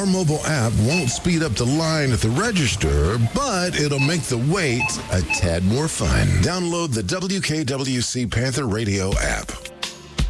mobile app won't speed up the line at the register, but it'll make the wait a tad more fun. Download the WKWC Panther Radio app.